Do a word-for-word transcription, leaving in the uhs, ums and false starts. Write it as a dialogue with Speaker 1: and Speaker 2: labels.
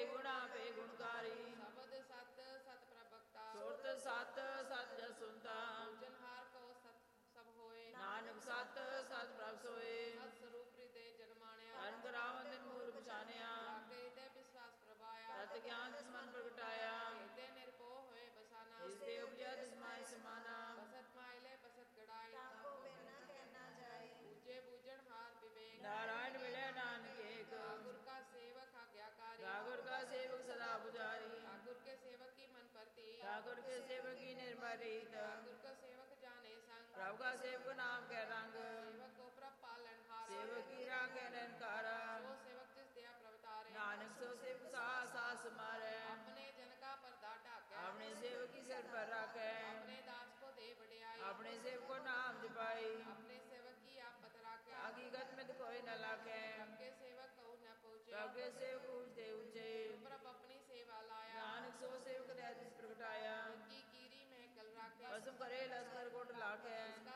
Speaker 1: ਆਪੇ ਗੁਣਾ ਆਪੇ ਗੁਣਕਾਰੀ।
Speaker 2: ਸ਼ਬਦ ਸਤ ਸਤ ਪ੍ਰਭਕਤਾ
Speaker 1: ਸੁਰਤ ਸਤ ਸਤ ਜਸ ਸੁਨਤਾ।
Speaker 2: ਜਨਹਾਰ ਕੋ ਸਤ ਸਭ ਹੋਏ।
Speaker 1: ਨਾਨਕ ਸਤ ਸਤ ਪ੍ਰਭ ਸੋਏ।
Speaker 2: ਸਤ ਸਰੂਪ ਹਿਰਦੇ ਜਨਮਾਣਿਆ।
Speaker 1: ਧਨ ਕਰਾਵਨ ਦਿਨ ਮੂਲ ਪਛਾਨਿਆ।
Speaker 2: ਲਾਗੇ ਤੇ ਵਿਸ਼ਵਾਸ ਪ੍ਰਭਾਇਆ।
Speaker 1: ਤਤ ਗਿਆਨ ਤਿਸ ਮਨ ਪ੍ਰਗਟਾਇਆ।
Speaker 2: ਤੇ ਨਿਰਭਉ ਹੋਏ ਬਸਾਨਾ।
Speaker 1: ਜਿਸ ਤੇ ਉਪਜਿਆ ਤਿਸ ਮਾਹਿ ਸਮਾਨਾ।
Speaker 2: ਬਸਤ ਮਾਇਲੇ ਬਸਤ ਗੜਾਈ।
Speaker 3: ਤਾਕੋ ਬਿਨਾ ਕਹਿਣਾ ਜਾਏ।
Speaker 2: ਪੂਜੇ ਬੂਝਣ ਹਾਰ ਵਿਵੇਕ।
Speaker 1: ਨਾਰਾਇਣ ਮਿਲੇ ਨਾਨਕ ਏਕ।
Speaker 2: ठाकुर का सेवक आज्ञाकारी।
Speaker 1: ठाकुर का सेवक सदा पुजारी।
Speaker 2: ठाकुर के सेवक की मन परती।
Speaker 1: ठाकुर के सेवक की निर्मल रीत।
Speaker 2: ठाकुर का सेवक जाने संग।
Speaker 1: प्रभु का सेवक नाम के रंग।
Speaker 2: सेवक को प्रभ पालन हारा।
Speaker 1: सेवक की राखे निरंकारा।
Speaker 2: सो सेवक जिस दया प्रवतारे।
Speaker 1: नानक सो सेवक सास सास मारे।
Speaker 2: अपने जन का पर्दा ढाके।
Speaker 1: अपने सेवक की सिर पर रखे।
Speaker 2: अपने दास को दे बढ़ियाई।
Speaker 1: अपने सेवक को नाम जपाई।
Speaker 2: अपने सेवक की आप पत राखे।
Speaker 1: हकीकत में तो कोई न लाके।
Speaker 2: सबके सेवक कहूँ न पहुँचे।
Speaker 1: सबके सेवक ऊंचे ऊंचे।
Speaker 2: प्रभ अपनी सेवा लाया।
Speaker 1: नानक सो सेवक दया तिस प्रगटाया।
Speaker 2: की कीरी में कल राखे।
Speaker 1: कसम करे लश्कर कोट लाखे।